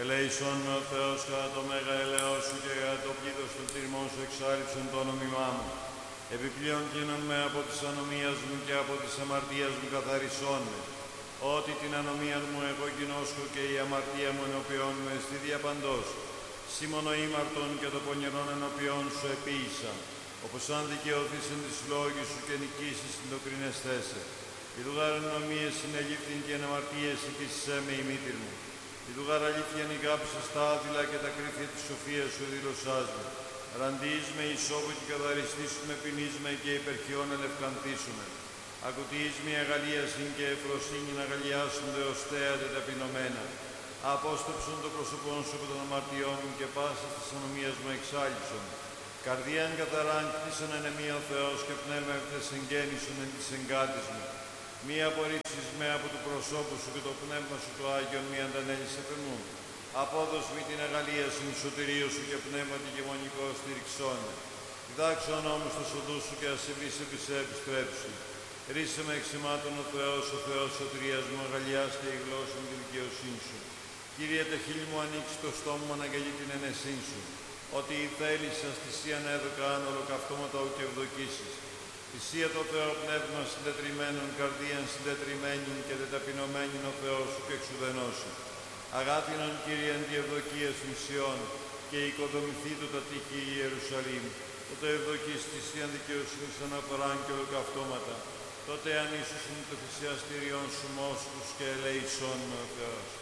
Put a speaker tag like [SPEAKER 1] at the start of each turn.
[SPEAKER 1] Ελέησον με ο Θεός κατά το μέγα ελαιός σου και κατά το πλήθος των τυρμών σου εξάλληψον το όνομά μου. Επιπλέον γίνον με από της ανομίας μου και από της αμαρτίας μου καθαρισόν με. Ότι την ανομία μου εγώ γινώσκω και η αμαρτία μου ενώπιόν μου εστί διαπαντός. Σήμωνο ήμαρτον και το πονηρόν ενώπιόν σου επίησα. Όπως αν δικαιωθείς εν της λόγης σου και νικήσεις την το κρινεσθέσε. Ιδουγάρ νομίες συνελήφθην και εν αμαρτίες ητήσισέ με η μήτηρ μου. Ιδουγάρ αλήθειαν ηγάψας τα άδειλα και τα κρύφια της σοφίας σου δήλωσάς με. Ραντείς με ισόβου και καθαριστήσου με ποινείς με και υπερχιών ελευκανθήσουμε. Ακουτείς με αγαλίασιν και ευφροσύνην αγαλιάσονται ως θέατε ταπεινωμένα. Απόστρεψον το πρόσωπόν σου από των αμαρτιών μου και πάσας της ανομίας μου εξάλειψον. Καρδίαν καθαράν κτίσον εν εμεί ο Θεός και πνεύμα ευτες εγγέννησον εν της εγκάτης μου. Μη απορρίψεις με από του προσώπου σου και το πνεύμα σου το Άγιον μη αντανέλεις επεμού. Απόδος μη την αγαλίασιν σωτηρίου σου και πνεύμα τη γεμονικό στηριξόν. Διδάξον όμως το σοδού σου και ασεβείς επί σε επιστρέψου. Ρίσε με εξημάτων ο Θεός σωτηρίας μου, αγαλιάστε η γλώσσα μου τη δικαιοσύνη σου. Κύριε, τα χείλη μου ανοίξει το στόμα μου, αναγγελεί την ενεσύν σου. Ότι η θέλησας θυσίαν έδωκα αν ολοκαυτώματα ου και ευδοκίσεις. Θυσία το Θεό πνεύμα συντετριμένων, καρδίαν συντετριμένην και τεταπεινωμένην ο Θεός σου και εξουδενώσου. Αγάπηνον Κύριε εν τη ευδοκίας μισιών και οικοδομηθεί το τα τείχη Ιερουσαλήμ. Τότε ευδοκείς θυσίαν δικαιοσύνης αναφοράν και ολοκαυτώματα. Τότε αν ίσως είναι το θυσιαστήριον σου μόσκους και ελέησόν με ο Θεός.